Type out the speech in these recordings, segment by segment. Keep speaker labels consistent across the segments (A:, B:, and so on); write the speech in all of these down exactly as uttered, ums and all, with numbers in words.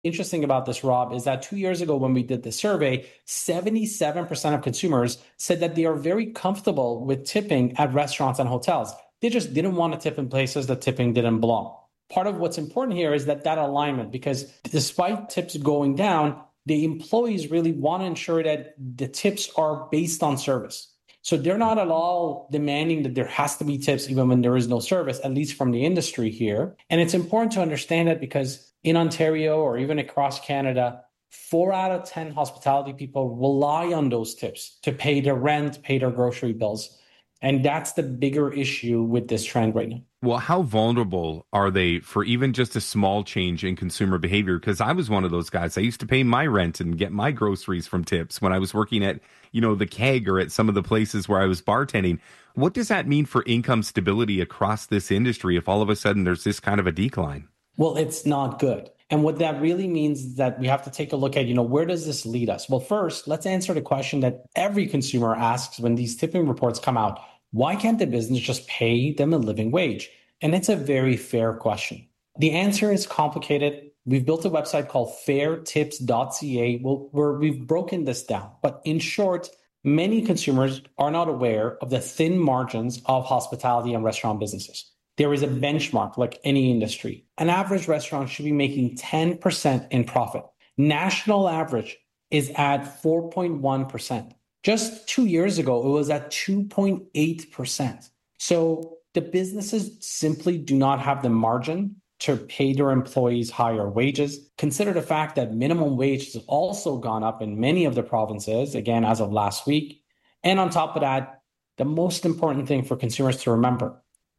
A: Interesting about this, Rob, is that two years ago when we did the survey, seventy-seven percent of consumers said that they are very comfortable with tipping at restaurants and hotels. They just didn't want to tip in places that tipping didn't belong. Part of what's important here is that that alignment, because despite tips going down, the employees really want to ensure that the tips are based on service. So they're not at all demanding that there has to be tips even when there is no service, at least from the industry here. And it's important to understand that because in Ontario or even across Canada, four out of ten hospitality people rely on those tips to pay their rent, pay their grocery bills. And that's the bigger issue with this trend right now.
B: Well, how vulnerable are they for even just a small change in consumer behavior? Because I was one of those guys. I used to pay my rent and get my groceries from tips when I was working at, you know, the Keg or at some of the places where I was bartending. What does that mean for income stability across this industry if all of a sudden there's this kind of a decline?
A: Well, it's not good. And what that really means is that we have to take a look at, you know, where does this lead us? Well, first, let's answer the question that every consumer asks when these tipping reports come out. Why can't the business just pay them a living wage? And it's a very fair question. The answer is complicated. We've built a website called fair tips dot c a where we've broken this down. But in short, many consumers are not aware of the thin margins of hospitality and restaurant businesses. There is a benchmark like any industry. An average restaurant should be making ten percent in profit. National average is at four point one percent. Just two years ago, it was at two point eight percent. So the businesses simply do not have the margin to pay their employees higher wages. Consider the fact that minimum wage has also gone up in many of the provinces, again, as of last week. And on top of that, the most important thing for consumers to remember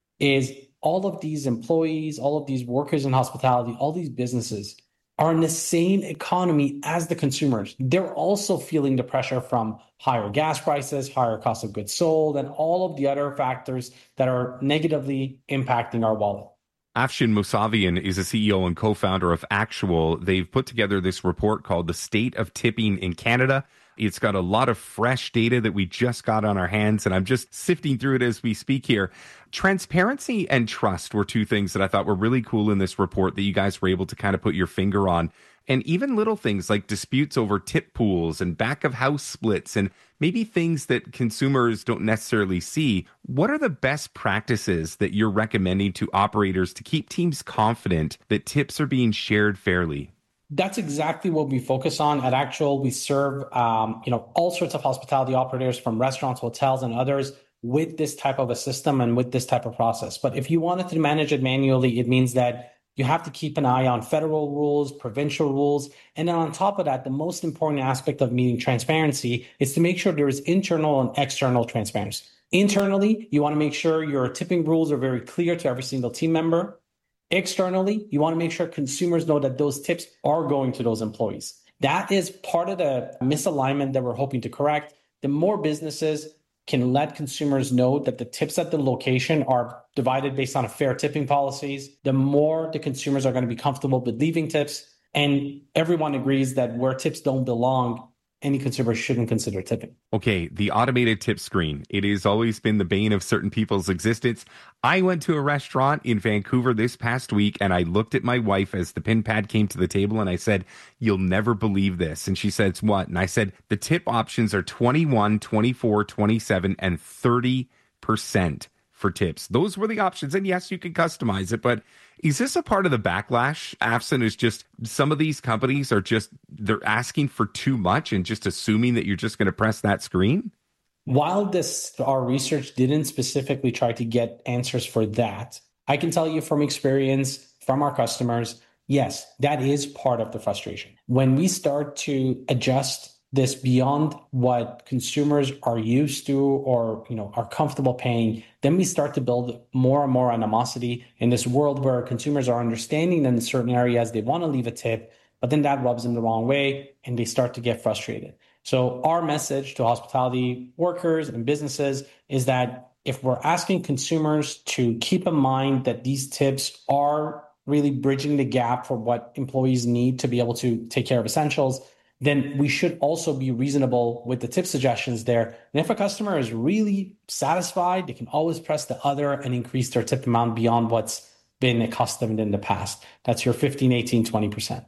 A: is all of these employees, all of these workers in hospitality, all these businesses are in the same economy as the consumers. They're also feeling the pressure from higher gas prices, higher cost of goods sold, and all of the other factors that are negatively impacting our wallet.
B: Afshin Mousavian is a C E O and co-founder of Actual. They've put together this report called The State of Tipping in Canada. It's got a lot of fresh data that we just got on our hands, and I'm just sifting through it as we speak here. Transparency and trust were two things that I thought were really cool in this report that you guys were able to kind of put your finger on. And even little things like disputes over tip pools and back of house splits and maybe things that consumers don't necessarily see. What are the best practices that you're recommending to operators to keep teams confident that tips are being shared fairly?
A: That's exactly what we focus on at Actual. We serve, um, you know, all sorts of hospitality operators from restaurants, hotels, and others with this type of a system and with this type of process. But if you wanted to manage it manually, it means that you have to keep an eye on federal rules, provincial rules. And then on top of that, the most important aspect of meeting transparency is to make sure there is internal and external transparency. Internally, you want to make sure your tipping rules are very clear to every single team member. Externally, you want to make sure consumers know that those tips are going to those employees. That is part of the misalignment that we're hoping to correct. The more businesses can let consumers know that the tips at the location are divided based on a fair tipping policies, the more the consumers are going to be comfortable with leaving tips. And everyone agrees that where tips don't belong, any consumer shouldn't consider tipping.
B: Okay, the automated tip screen. It has always been the bane of certain people's existence. I went to a restaurant in Vancouver this past week and I looked at my wife as the pin pad came to the table and I said, "You'll never believe this." And she said, "What?" And I said, "The tip options are twenty-one, twenty-four, twenty-seven, and thirty percent for tips." Those were the options. And yes, you can customize it, but is this a part of the backlash, Afshin, is just some of these companies are just, they're asking for too much and just assuming that you're just going to press that screen?
A: While this, our research didn't specifically try to get answers for that, I can tell you from experience from our customers, yes, that is part of the frustration. When we start to adjust this beyond what consumers are used to or, you know, are comfortable paying, then we start to build more and more animosity in this world where consumers are understanding that in certain areas they want to leave a tip, but then that rubs them the wrong way and they start to get frustrated. So our message to hospitality workers and businesses is that if we're asking consumers to keep in mind that these tips are really bridging the gap for what employees need to be able to take care of essentials, then we should also be reasonable with the tip suggestions there. And if a customer is really satisfied, they can always press the other and increase their tip amount beyond what's been accustomed in the past. That's your fifteen, eighteen, twenty percent.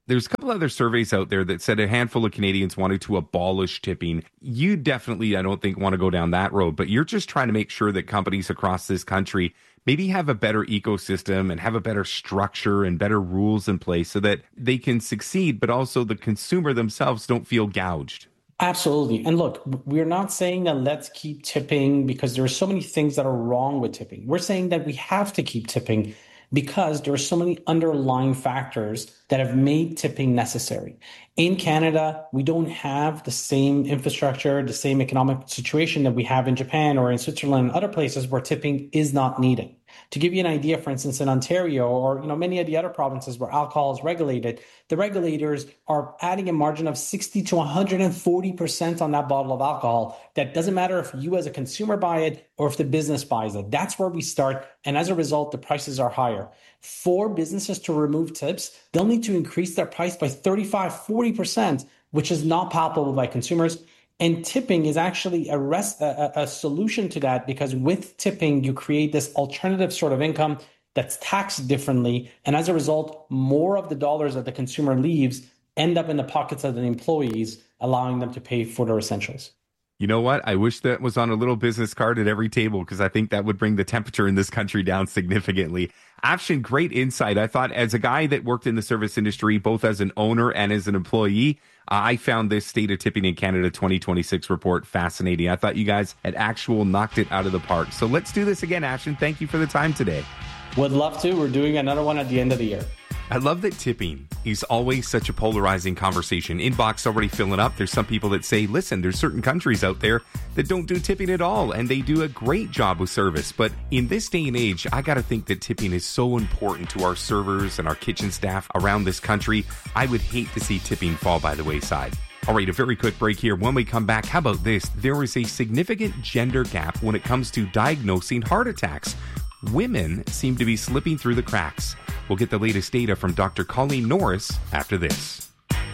B: There's a couple other surveys out there that said a handful of Canadians wanted to abolish tipping. You definitely, I don't think, want to go down that road, but you're just trying to make sure that companies across this country maybe have a better ecosystem and have a better structure and better rules in place so that they can succeed, but also the consumer themselves don't feel gouged.
A: Absolutely. And look, we're not saying that let's keep tipping because there are so many things that are wrong with tipping. We're saying that we have to keep tipping because there are so many underlying factors that have made tipping necessary. In Canada, we don't have the same infrastructure, the same economic situation that we have in Japan or in Switzerland and other places where tipping is not needed. To give you an idea, for instance, in Ontario or you know many of the other provinces where alcohol is regulated, the regulators are adding a margin of sixty to one hundred forty percent on that bottle of alcohol. That doesn't matter if you as a consumer buy it or if the business buys it. That's where we start. And as a result, the prices are higher. For businesses to remove tips, they'll need to increase their price by thirty-five, forty percent, which is not palpable by consumers. And tipping is actually a, rest, a, a solution to that because with tipping, you create this alternative sort of income that's taxed differently. And as a result, more of the dollars that the consumer leaves end up in the pockets of the employees, allowing them to pay for their essentials.
B: You know what? I wish that was on a little business card at every table because I think that would bring the temperature in this country down significantly. Afshin, great insight. I thought as a guy that worked in the service industry, both as an owner and as an employee, uh, I found this State of Tipping in Canada twenty twenty-six report fascinating. I thought you guys had actual knocked it out of the park. So let's do this again, Afshin. Thank you for the time today.
A: Would love to. We're doing another one at the end of the year.
B: I love that tipping is always such a polarizing conversation. Inbox already filling up. There's some people that say, listen, there's certain countries out there that don't do tipping at all, and they do a great job with service. But in this day and age, I got to think that tipping is so important to our servers and our kitchen staff around this country. I would hate to see tipping fall by the wayside. All right, a very quick break here. When we come back, how about this? There is a significant gender gap when it comes to diagnosing heart attacks. Women seem to be slipping through the cracks. We'll get the latest data from Doctor Colleen Norris after this.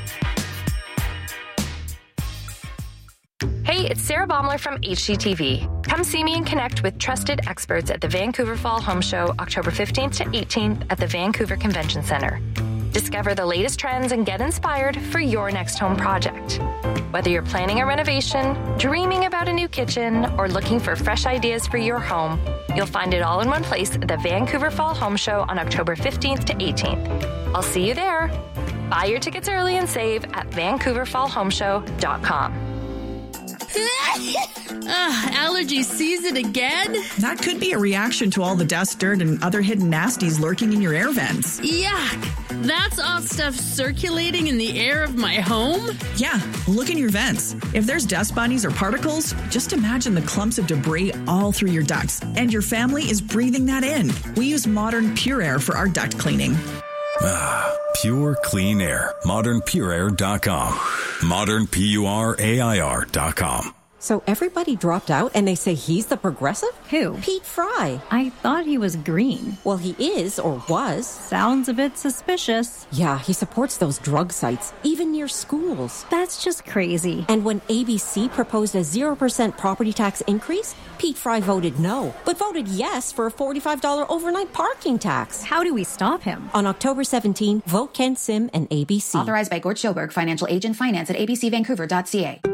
C: Hey, it's Sarah Baumler from H G T V. Come see me and connect with trusted experts at the Vancouver Fall Home Show, October fifteenth to eighteenth at the Vancouver Convention Centre. Discover the latest trends and get inspired for your next home project. Whether you're planning a renovation, dreaming about a new kitchen, or looking for fresh ideas for your home, you'll find it all in one place at the Vancouver Fall Home Show on October fifteenth to eighteenth. I'll see you there. Buy your tickets early and save at vancouver fall home show dot com.
D: Ugh, allergy season again?
E: That could be a reaction to all the dust, dirt, and other hidden nasties lurking in your air vents.
D: Yuck! That's all stuff circulating in the air of my home?
E: Yeah, look in your vents. If there's dust bunnies or particles, just imagine the clumps of debris all through your ducts, and your family is breathing that in. We use Modern Pure Air for our duct cleaning.
F: Ah, pure clean air. modern pure air dot com. Modern P U R A I R dot com.
G: So everybody dropped out and they say he's the progressive?
H: Who?
G: Pete Fry.
H: I thought he was green.
G: Well, he is, or was.
H: Sounds a bit suspicious.
G: Yeah, he supports those drug sites, even near schools.
H: That's just crazy.
G: And when A B C proposed a zero percent property tax increase, Pete Fry voted no, but voted yes for a forty-five dollars overnight parking tax.
H: How do we stop him?
G: On October seventeenth, vote Ken Sim and A B C.
I: Authorized by Gord Schoberg, financial agent, finance at a b c vancouver dot c a.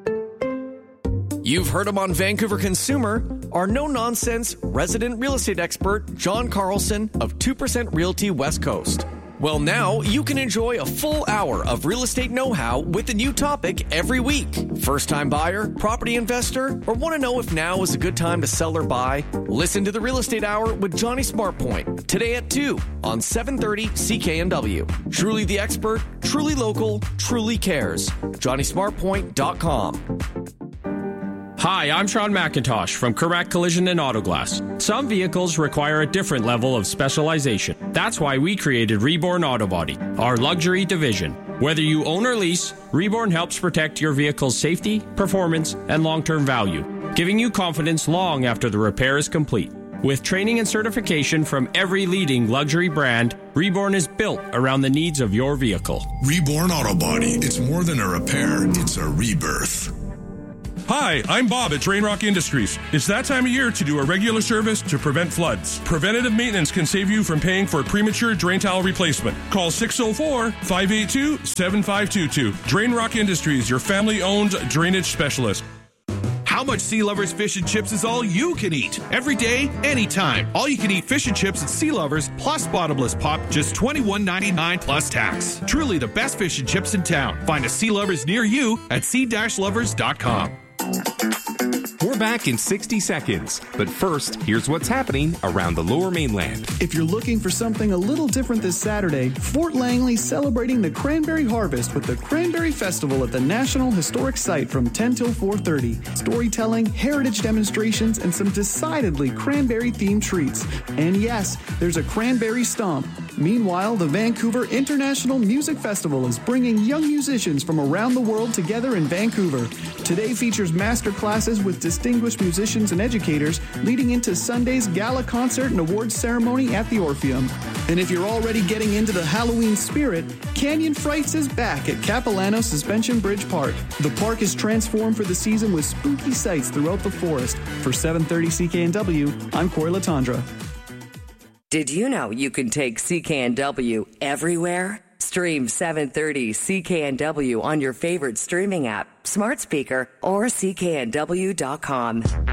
J: You've heard him on Vancouver Consumer, our no-nonsense resident real estate expert, John Carlson of two percent Realty West Coast. Well, now you can enjoy a full hour of real estate know-how with a new topic every week. First-time buyer, property investor, or want to know if now is a good time to sell or buy? Listen to the Real Estate Hour with Johnny Smartpoint today at two on seven thirty C K N W. Truly the expert, truly local, truly cares. johnny smartpoint dot com.
K: Hi, I'm Sean McIntosh from Correct Collision and Auto Glass. Some vehicles require a different level of specialization. That's why we created Reborn Auto Body, our luxury division. Whether you own or lease, Reborn helps protect your vehicle's safety, performance, and long-term value, giving you confidence long after the repair is complete. With training and certification from every leading luxury brand, Reborn is built around the needs of your vehicle.
L: Reborn Auto Body. It's more than a repair, it's a rebirth. Hi, I'm Bob at Drain Rock Industries. It's that time of year to do a regular service to prevent floods. Preventative maintenance can save you from paying for a premature drain tile replacement. Call six oh four, five eight two, seven five two two. Drain Rock Industries, your family-owned drainage specialist.
M: How much Sea Lovers fish and chips is all you can eat? Every day, anytime. All you can eat fish and chips at Sea Lovers plus bottomless pop, just twenty-one ninety-nine plus tax. Truly the best fish and chips in town. Find a Sea Lovers near you at sea lovers dot com.
B: We're back in sixty seconds. But first, here's what's happening around the Lower Mainland.
N: If you're looking for something a little different this Saturday, Fort Langley's celebrating the cranberry harvest with the Cranberry Festival at the National Historic Site from ten till four thirty. Storytelling, heritage demonstrations, and some decidedly cranberry-themed treats. And yes, there's a cranberry stomp. Meanwhile, the Vancouver International Music Festival is bringing young musicians from around the world together in Vancouver. Today features master classes with distinguished musicians and educators, leading into Sunday's gala concert and awards ceremony at the Orpheum. And if you're already getting into the Halloween spirit, Canyon Frights is back at Capilano Suspension Bridge Park. The park is transformed for the season with spooky sights throughout the forest. For seven thirty C K N W, I'm Corey Latondra.
O: Did you know you can take C K N W everywhere? Stream seven thirty C K N W on your favorite streaming app, smart speaker, or C K N W dot com.